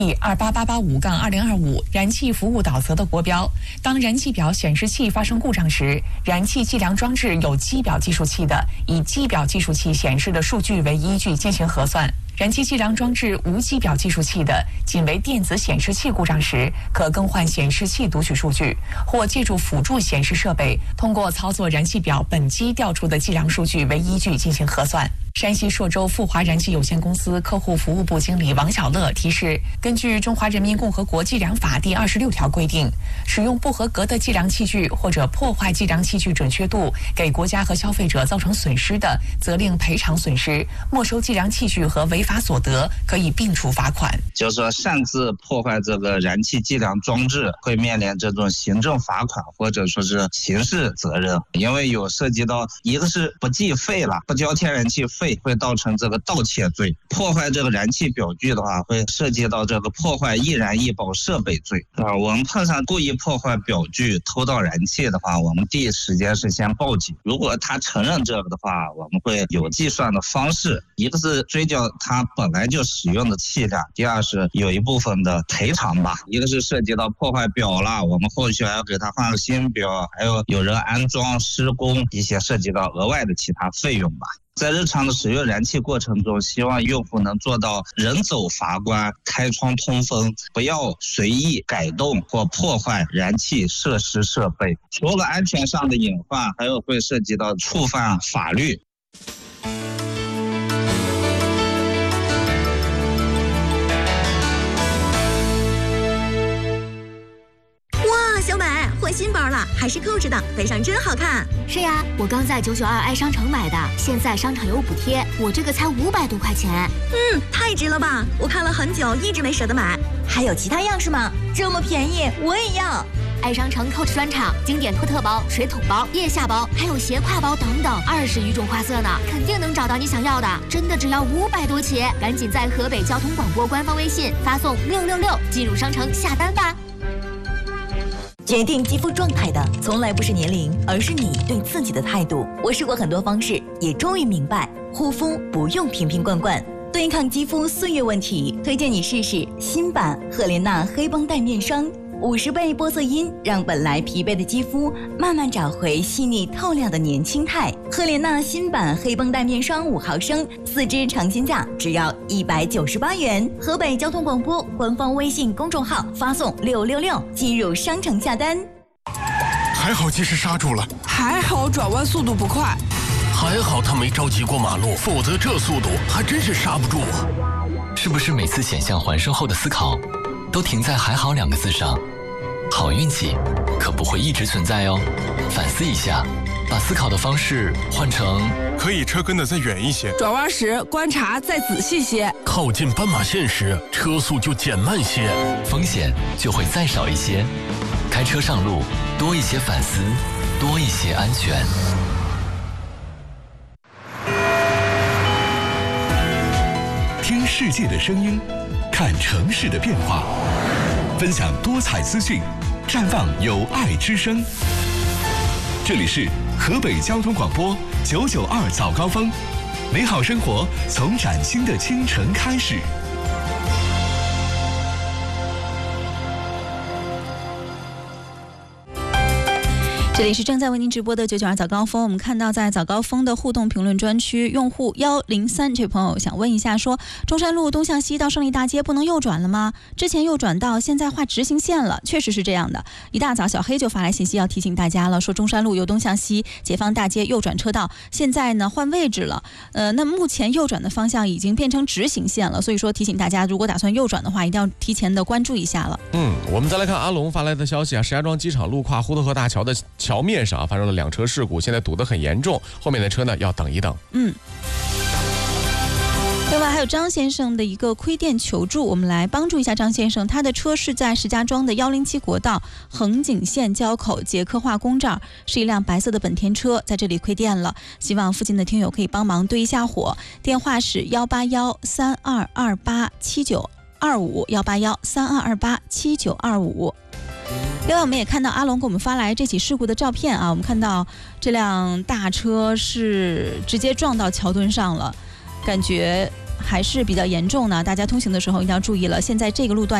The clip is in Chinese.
2885-2025燃气服务导则的国标，当燃气表显示器发生故障时，燃气计量装置有机表计数器的，以机表计数器显示的数据为依据进行核算；燃气计量装置无机表计数器的，仅为电子显示器故障时，可更换显示器读取数据，或借助辅助显示设备，通过操作燃气表本机调出的计量数据为依据进行核算。山西朔州富华燃气有限公司客户服务部经理王小乐提示，根据《中华人民共和国计量法》第26条规定，使用不合格的计量器具或者破坏计量器具准确度，给国家和消费者造成损失的，责令赔偿损失；没收计量器具和违法所得，可以并处罚款。 就是说，擅自破坏这个燃气计量装置，会面临这种行政罚款或者说是刑事责任，因为有涉及到一个是不计费了，不交天然气费，会造成这个盗窃罪；破坏这个燃气表具的话，会涉及到这个破坏易燃易爆设备罪我们碰上故意破坏表具、偷盗燃气的话，我们第一时间是先报警。如果他承认这个的话，我们会有计算的方式，一个是追缴他本来就使用的气量，第二是有一部分的赔偿吧。一个是涉及到破坏表了，我们后续还要给他换个新表，还有人安装、施工一些涉及到额外的其他费用吧。在日常的使用燃气过程中，希望用户能做到人走阀关、开窗通风，不要随意改动或破坏燃气设施设备。除了安全上的隐患，还有会涉及到触犯法律。 小美换新包了，还是扣着的，背上真好看。 是呀，我刚在992爱商城买的，现在商场有补贴，我这个才500多块钱。 太值了吧！我看了很久，一直没舍得买。还有其他样式吗？这么便宜，我也要。 爱商城 Coach 专场，经典托特包、水桶包、腋下包，还有斜挎包等等，20余种花色呢，肯定能找到你想要的。真的只要500多起，赶紧在河北交通广播官方微信发送666进入商城下单吧。 决定肌肤状态的从来不是年龄，而是你对自己的态度。我试过很多方式，也终于明白，护肤不用瓶瓶罐罐，对抗肌肤岁月问题，推荐你试试新版赫莲娜黑绷带面霜，50倍玻色因，让本来疲惫的肌肤慢慢找回细腻透亮的年轻态。赫莲娜新版黑绷带面霜5毫升，4支尝鲜价只要198元。河北交通广播官方微信公众号发送666进入商城下单。 还好及时刹住了， 还好转弯速度不快， 还好他没着急过马路，否则这速度还真是刹不住啊！ 是不是每次险象环生后的思考都停在还好2个字上？好运气可不会一直存在哦，反思一下，把思考的方式换成可以车跟得再远一些， 转弯时观察再仔细些， 靠近斑马线时车速就减慢些， 风险就会再少一些。开车上路多一些反思，多一些安全。 听世界的声音，看城市的变化，分享多彩资讯，绽放有爱之声。这里是河北交通广播992早高峰，美好生活从崭新的清晨开始。 这里是正在为您直播的992早高峰。我们看到在早高峰的互动评论专区，用户103这位朋友想问一下，说中山路东向西到胜利大街不能右转了吗？之前右转到现在画直行线了，确实是这样的。一大早小黑就发来信息要提醒大家了，说中山路由东向西解放大街右转车道现在呢换位置了，那目前右转的方向已经变成直行线了，所以说提醒大家如果打算右转的话，一定要提前的关注一下了。 我们再来看阿龙发来的消息啊，石家庄机场路跨呼和河大桥的桥面上发生了2车事故，现在堵得很严重，后面的车呢要等一等。 另外还有张先生的一个亏电求助，我们来帮助一下张先生。他的车是在石家庄的107国道横井线交口捷克化工这儿，是一辆白色的本田车，在这里亏电了，希望附近的听友可以帮忙对一下火。电话是181-3228-7925，181-3228-7925。另外我们也看到阿龙给我们发来这起事故的照片啊，我们看到这辆大车是直接撞到桥墩上了，感觉还是比较严重呢，大家通行的时候一定要注意了。现在这个路段